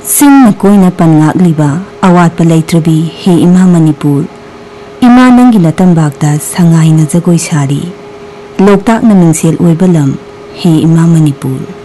सिंह कोईना पनगाक्लिबा अवाटपा लैत्रबी हे इमा मणिपुर इमा नंगी लतंबाकता संगाईना जगोई सारी लोकताकना मिंगसेल ओइबा लम हे इमा मणिपुर।